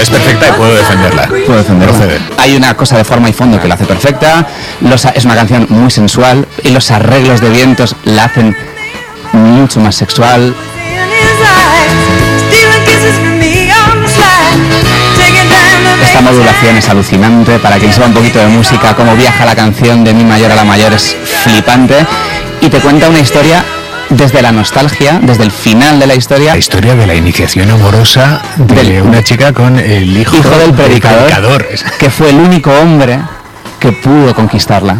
es perfecta y puedo defenderla. Hay una cosa de forma y fondo que la hace perfecta. Es una canción muy sensual y los arreglos de vientos la hacen mucho más sexual. Esta modulación es alucinante. Para quien sepa un poquito de música, cómo viaja la canción de mi mayor a la mayor es flipante y te cuenta una historia desde la nostalgia, desde el final de la historia. La historia de la iniciación amorosa de una chica con el hijo del predicador, que fue el único hombre que pudo conquistarla.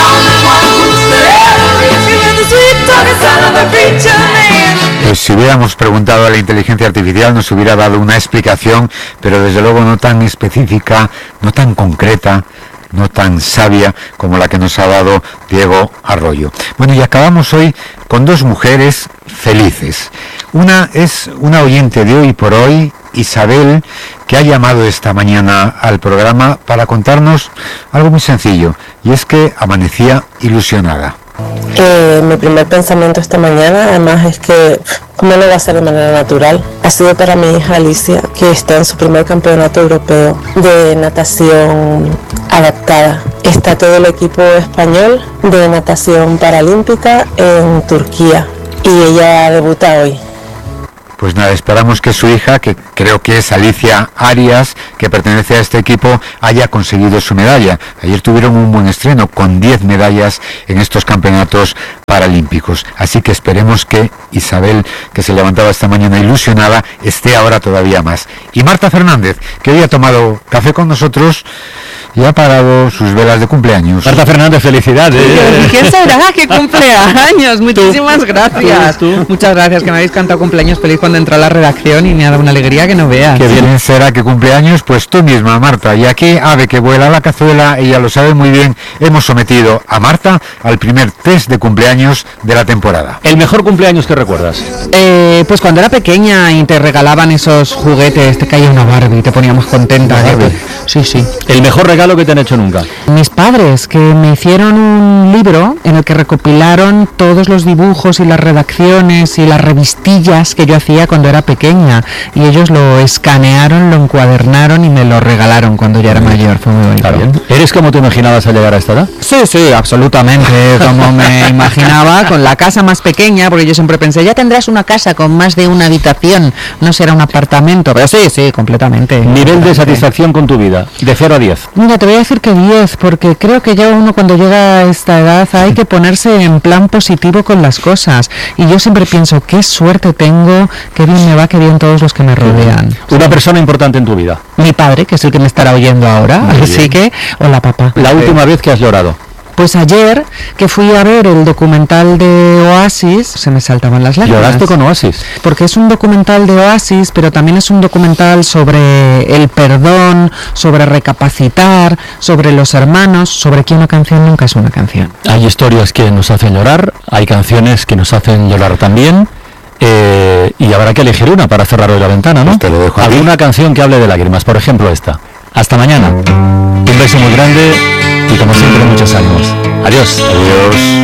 Pues si hubiéramos preguntado a la inteligencia artificial nos hubiera dado una explicación, pero desde luego no tan específica, no tan concreta, no tan sabia como la que nos ha dado Diego Arroyo. Bueno, y acabamos hoy con dos mujeres felices. Una es una oyente de Hoy por Hoy, Isabel, que ha llamado esta mañana al programa para contarnos algo muy sencillo, y es que amanecía ilusionada. Mi primer pensamiento esta mañana, además, es que ¿cómo lo va a hacer de manera natural? Ha sido para mi hija Alicia, que está en su primer campeonato europeo de natación adaptada. Está todo el equipo español de natación paralímpica en Turquía y ella debuta hoy. Pues nada, esperamos que su hija, que creo que es Alicia Arias, que pertenece a este equipo, haya conseguido su medalla. Ayer tuvieron un buen estreno con 10 medallas en estos campeonatos paralímpicos. Así que esperemos que Isabel, que se levantaba esta mañana ilusionada, esté ahora todavía más. Y Marta Fernández, que hoy ha tomado café con nosotros y ha pagado sus velas de cumpleaños. Marta Fernández, felicidades. ¿Qué será? ¿Qué cumpleaños? Muchísimas gracias. Muchas gracias, que me habéis cantado cumpleaños feliz cuando entró a la redacción y me ha dado una alegría que no veas. Qué bien será que cumpleaños, pues tú misma, Marta. Y aquí, ave que vuela la cazuela, ella lo sabe muy bien, hemos sometido a Marta al primer test de cumpleaños de la temporada. ¿El mejor cumpleaños que recuerdas? Pues cuando era pequeña y te regalaban esos juguetes, te caía una Barbie y te poníamos contenta. Sí. ¿El mejor regalo que te han hecho nunca? Mis padres, que me hicieron un libro en el que recopilaron todos los dibujos y las redacciones y las revistillas que yo hacía cuando era pequeña, y ellos lo escanearon, lo encuadernaron y me lo regalaron cuando ya era mayor. Fue muy bonito. Claro. ¿Eres como te imaginabas al llegar a esta edad? Sí, absolutamente como me imaginaba, con la casa más pequeña, porque yo siempre pensé, ya tendrás una casa con más de una habitación, no será un apartamento, pero sí, completamente. ¿Nivel de satisfacción con tu vida? De 0 a 10. Mira, te voy a decir que 10, porque creo que ya uno cuando llega a esta edad hay que ponerse en plan positivo con las cosas, y yo siempre pienso, qué suerte tengo, qué bien me va, qué bien todos los que me rodean. Una persona importante en tu vida. Mi padre, que es el que me estará oyendo ahora, así que, hola papá. La última vez que has llorado. Pues ayer, que fui a ver el documental de Oasis, se me saltaban las lágrimas. ¿Lloraste con Oasis? Porque es un documental de Oasis, pero también es un documental sobre el perdón, sobre recapacitar, sobre los hermanos, sobre que una canción nunca es una canción. Hay historias que nos hacen llorar, hay canciones que nos hacen llorar también. Y habrá que elegir una para cerrar hoy la ventana, ¿no? Pues te lo dejo aquí. Alguna canción que hable de lágrimas, por ejemplo esta. Hasta mañana. Un beso muy grande y como siempre muchos ánimos. Adiós.